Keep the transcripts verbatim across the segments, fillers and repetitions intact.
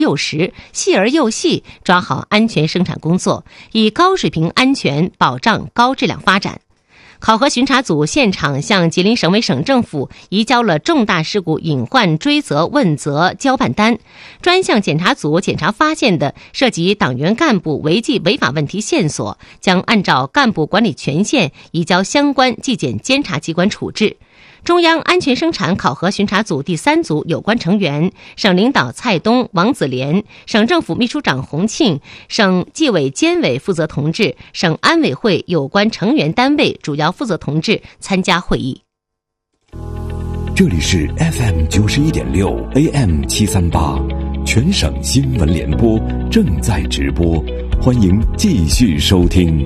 又实，细而又细，抓好安全生产工作，以高水平安全保障高质量发展。考核巡查组现场向吉林省委省政府移交了重大事故隐患追责问责交办单，专项检查组检查发现的涉及党员干部违纪违法问题线索，将按照干部管理权限移交相关纪检监察机关处置。中央安全生产考核巡查组第三组有关成员，省领导蔡东、王子莲，省政府秘书长洪庆，省纪委监委负责同志，省安委会有关成员单位主要负责同志参加会议。 这里是 F M 九十一点六 A M 七三八，全省新闻联播正在直播，欢迎继续收听。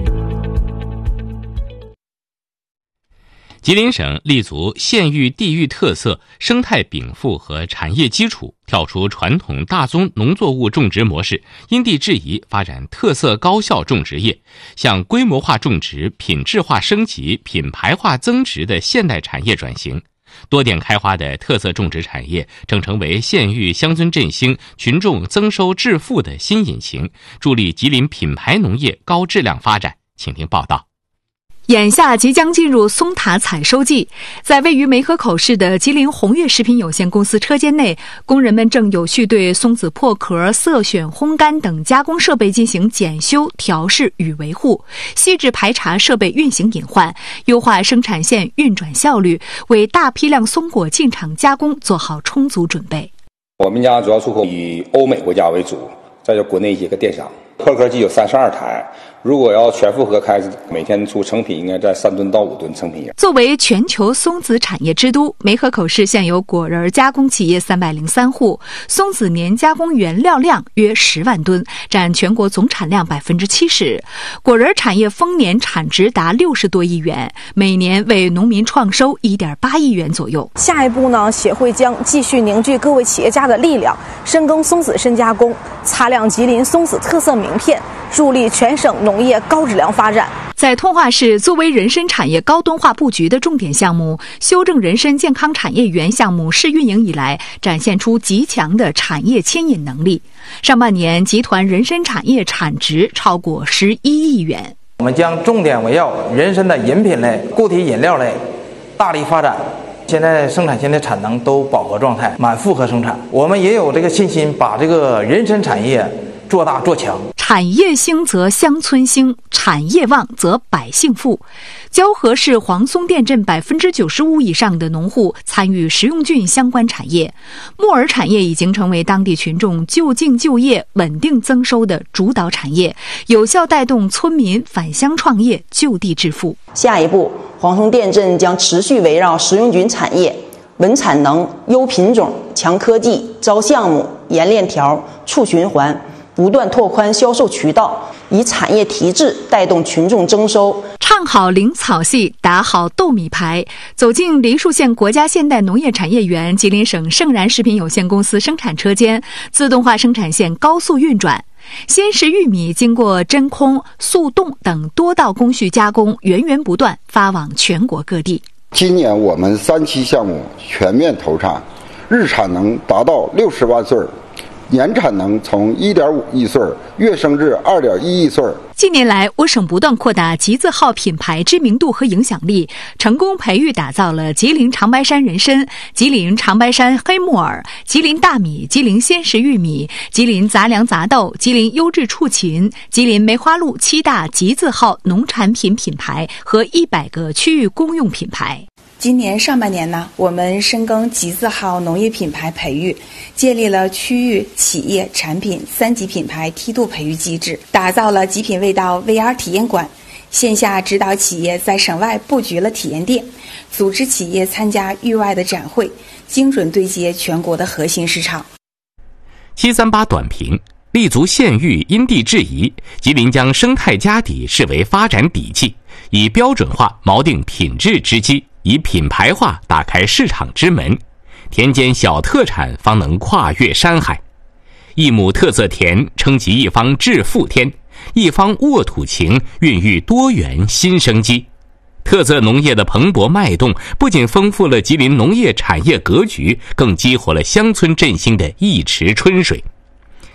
吉林省立足县域地域特色、生态禀赋和产业基础，跳出传统大宗农作物种植模式，因地制宜发展特色高效种植业，向规模化种植、品质化升级、品牌化增值的现代产业转型。多点开花的特色种植产业正成为县域乡村振兴、群众增收致富的新引擎，助力吉林品牌农业高质量发展。请听报道。 眼下即将进入松塔采收季，在位于梅河口市的吉林红悦食品有限公司车间内，工人们正有序对松子破壳、色选、烘干等加工设备进行检修、调试与维护，细致排查设备运行隐患，优化生产线运转效率，为大批量松果进场加工做好充足准备。 我们家主要出口以欧美国家为主，再就国内一些个电商。破壳机有三十二台，如果要全负荷开，每天出成品应该在三吨到五吨成品。 作为全球松子产业之都，梅河口市现有果仁加工企业三百零三户，松子年加工原料量约十万吨，占全国总产量百分之七十。果仁产业丰年产值达六十多亿元，每年为农民创收一点八亿元左右。 下一步呢，协会将继续凝聚各位企业家的力量，深耕松子深加工，擦亮吉林松子特色名片，助力全省农业高质量发展。 在通化市，作为人参产业高端化布局的重点项目，修正人参健康产业园项目试运营以来，展现出极强的产业牵引能力。上半年，集团人参产业产值超过十一亿元。 我们将重点围绕人参的饮品类、固体饮料类大力发展。现在生产线的产能都饱和状态，满负荷生产。我们也有这个信心，把这个人参产业做大做强。 产业兴则乡村兴，产业旺则百姓富。蛟河市黄松店镇百分之九十五以上的农户参与食用菌相关产业，木耳产业已经成为当地群众就近就业、稳定增收的主导产业，有效带动村民返乡创业、就地致富。 下一步，黄松店镇将持续围绕食用菌产业、稳产能、优品种、强科技、招项目、严链条、促循环，不断拓宽销售渠道，以产业提质带动群众增收。 唱好灵草戏，打好豆米牌。走进梨树县国家现代农业产业园，吉林省盛然食品有限公司生产车间，自动化生产线高速运转。鲜食玉米经过真空、速冻等多道工序加工，源源不断发往全国各地。 今年我们三期项目全面投产，日产能达到六十万穗，年产能从 一点五亿穗跃升至 二点一亿穗。 近年来，我省不断扩大吉字号品牌知名度和影响力，成功培育打造了吉林长白山人参、吉林长白山黑木耳、吉林大米、吉林鲜食玉米、吉林杂粮杂豆、吉林优质畜禽、吉林梅花鹿七大吉字号农产品品牌和一百个区域公用品牌。 今年上半年呢，我们深耕吉字号农业品牌培育，建立了区域、企业、产品三级品牌梯度培育机制，打造了极品味道 V R 体验馆，线下指导企业在省外布局了体验店，组织企业参加域外的展会，精准对接全国的核心市场。 七三八短评：立足县域，因地制宜，吉林将生态家底视为发展底气，以标准化锚定品质之基，以品牌化打开市场之门，田间小特产方能跨越山海。一亩特色田撑起一方致富天，一方沃土情孕育多元新生机。特色农业的蓬勃脉动不仅丰富了吉林农业产业格局，更激活了乡村振兴的一池春水。